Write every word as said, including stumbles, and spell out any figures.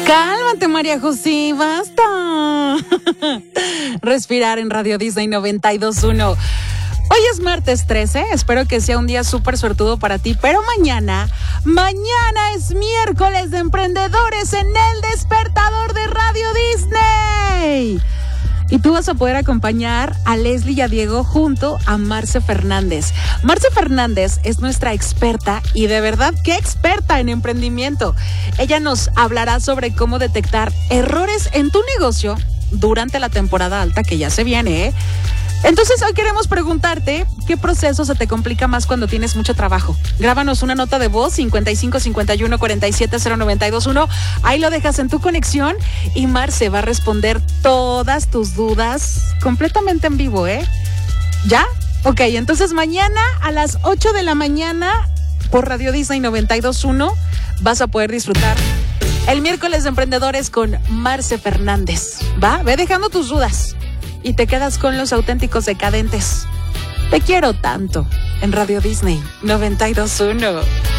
Cálmate, María José, basta. Respirar en Radio Disney noventa y dos punto uno. Hoy es martes trece, espero que sea un día súper suertudo para ti, pero mañana, mañana es miércoles de emprendedores en el despertador de Radio Disney. Y tú vas a poder acompañar a Leslie y a Diego junto a Marce Fernández. Marce Fernández es nuestra experta y de verdad, qué experta en emprendimiento. Ella nos hablará sobre cómo detectar errores en tu negocio durante la temporada alta que ya se viene, ¿eh? Entonces hoy queremos preguntarte qué proceso se te complica más cuando tienes mucho trabajo. Grábanos una nota de voz cincuenta y cinco cincuenta y uno cuarenta y siete cero noventa y dos uno. Ahí lo dejas en tu conexión y Marce va a responder todas tus dudas completamente en vivo, ¿eh? ¿Ya? Ok, entonces mañana a las ocho de la mañana por Radio Disney noventa y dos punto uno vas a poder disfrutar el miércoles de emprendedores con Marce Fernández. ¿Va? Ve dejando tus dudas y te quedas con los auténticos decadentes. Te quiero tanto en Radio Disney noventa y dos punto uno.